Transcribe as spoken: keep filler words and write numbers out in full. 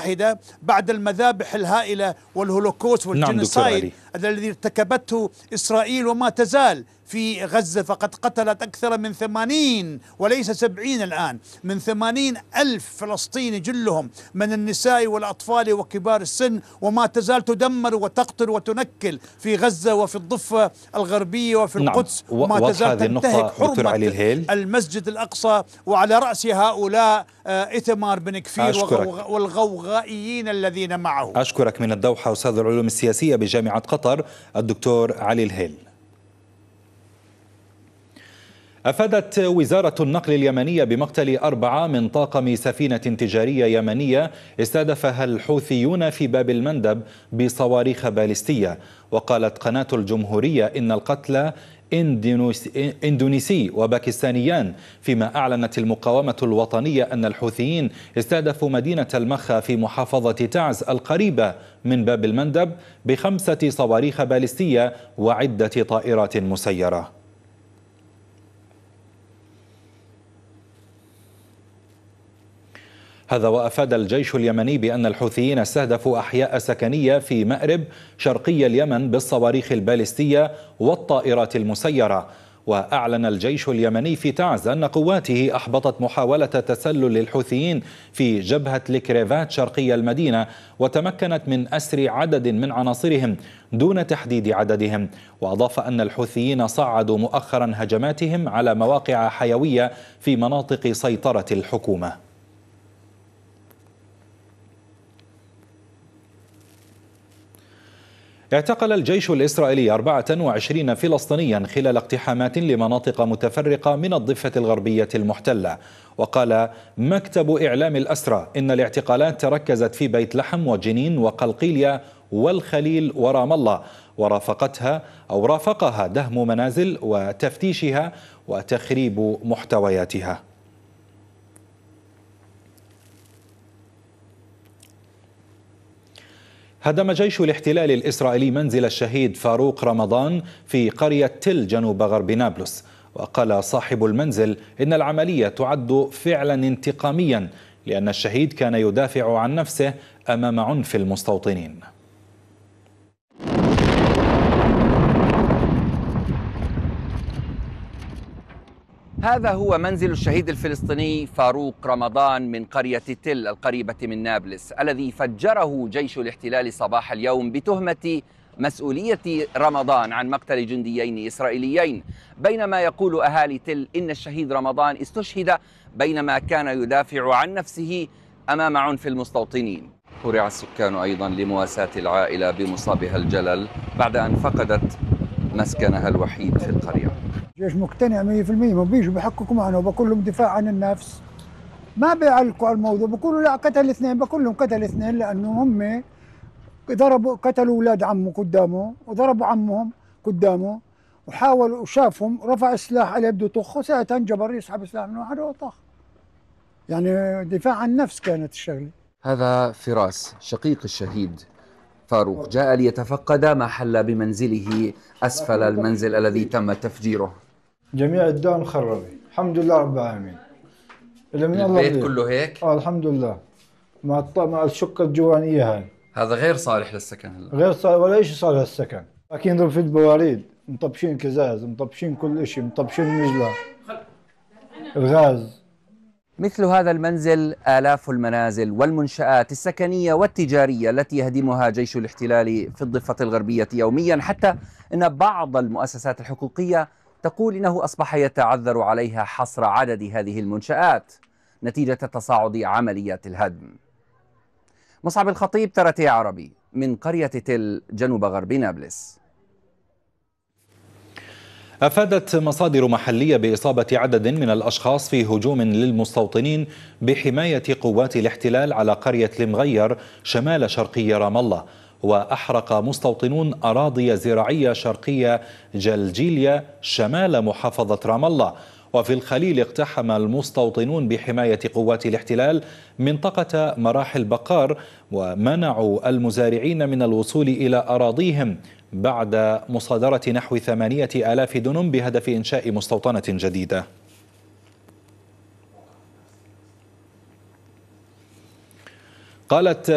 المتحدة بعد المذابح الهائلة والهولوكوست والجينوسايد الذي ارتكبته إسرائيل وما تزال في غزة، فقد قتلت أكثر من ثمانين وليس سبعين الآن، من ثمانين ألف فلسطيني جلهم من النساء والأطفال وكبار السن، وما تزال تدمر وتقتل وتنكل في غزة وفي الضفة الغربية وفي القدس. نعم. وما تزال تنتهك حرمة المسجد الأقصى، وعلى رأس هؤلاء إيتمار بن كفير والغوغائيين الذين معه. أشكرك من الدوحة أستاذ العلوم السياسية بجامعة قطر الدكتور علي الهيل. أفادت وزارة النقل اليمنية بمقتل أربعة من طاقم سفينة تجارية يمنية استهدفها الحوثيون في باب المندب بصواريخ باليستية. وقالت قناة الجمهورية إن القتلى إندونيسي وباكستانيان، فيما أعلنت المقاومة الوطنية أن الحوثيين استهدفوا مدينة المخا في محافظة تعز القريبة من باب المندب بخمسة صواريخ باليستية وعدة طائرات مسيرة. هذا وأفاد الجيش اليمني بأن الحوثيين استهدفوا أحياء سكنية في مأرب شرقي اليمن بالصواريخ الباليستية والطائرات المسيرة. وأعلن الجيش اليمني في تعز أن قواته أحبطت محاولة تسلل للحوثيين في جبهة الكريفات شرقي المدينة، وتمكنت من أسر عدد من عناصرهم دون تحديد عددهم. وأضاف أن الحوثيين صعدوا مؤخرا هجماتهم على مواقع حيوية في مناطق سيطرة الحكومة. اعتقل الجيش الإسرائيلي أربعة وعشرين فلسطينيا خلال اقتحامات لمناطق متفرقة من الضفة الغربية المحتلة. وقال مكتب إعلام الأسرى إن الاعتقالات تركزت في بيت لحم وجنين وقلقيلية والخليل ورام الله، ورافقتها أو رافقها دهم منازل وتفتيشها وتخريب محتوياتها. هدم جيش الاحتلال الإسرائيلي منزل الشهيد فاروق رمضان في قرية تل جنوب غرب نابلس. وقال صاحب المنزل إن العملية تعد فعلا انتقاميا لأن الشهيد كان يدافع عن نفسه أمام عنف المستوطنين. هذا هو منزل الشهيد الفلسطيني فاروق رمضان من قرية تل القريبة من نابلس، الذي فجره جيش الاحتلال صباح اليوم بتهمة مسؤولية رمضان عن مقتل جنديين إسرائيليين، بينما يقول أهالي تل إن الشهيد رمضان استشهد بينما كان يدافع عن نفسه أمام عنف المستوطنين. قرع السكان أيضا لمواساة العائلة بمصابها الجلل بعد أن فقدت مسكنها الوحيد في القرية. الجيش مقتنع مية بالمية، ما بيجوا بيحققوا معنا وبقول لهم دفاع عن النفس، ما بيعلقوا على الموضوع، بقولوا لا قتل اثنين، بقول لهم قتل اثنين لأنه هم ضربوا قتلوا أولاد عمه قدامه وضربوا عمهم قدامه وحاولوا وشافهم رفع السلاح عليه بده يطخ، وساعتها انجبر يسحب السلاح من واحد وطخ. يعني دفاع عن النفس كانت الشغلة. هذا فراس شقيق الشهيد فاروق، جاء ليتفقد ما حل بمنزله أسفل المنزل الذي تم تفجيره. جميع الدار مخربة الحمد لله رب العالمين. من البيت الله كله هيك؟ اه الحمد لله، مع مع الشقة الجوانية هاي. هذا غير صالح للسكن هلا. غير صالح ولا شيء صالح للسكن. لكن ضرب في البواريد، مطبشين كزاز، مطبشين كل شيء، مطبشين المجلة، الغاز. مثل هذا المنزل آلاف المنازل والمنشآت السكنية والتجارية التي يهدمها جيش الاحتلال في الضفة الغربية يوميا، حتى أن بعض المؤسسات الحقوقية تقول إنه أصبح يتعذر عليها حصر عدد هذه المنشآت نتيجة تصاعد عمليات الهدم. مصعب الخطيب، ترتي عربي، من قرية تل جنوب غرب نابلس. أفادت مصادر محلية بإصابة عدد من الأشخاص في هجوم للمستوطنين بحماية قوات الاحتلال على قرية المغير شمال شرقي رام الله. وأحرق مستوطنون أراضي زراعية شرقية جلجيليا شمال محافظة رام الله. وفي الخليل اقتحم المستوطنون بحماية قوات الاحتلال منطقة مراحل بقار ومنعوا المزارعين من الوصول إلى أراضيهم بعد مصادرة نحو ثمانية آلاف دنم بهدف إنشاء مستوطنة جديدة. قالت